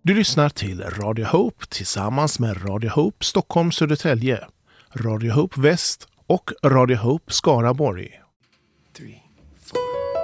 Du lyssnar till Radio Hope tillsammans med Radio Hope Stockholm Södertälje, Radio Hope Väst och Radio Hope Skaraborg. 3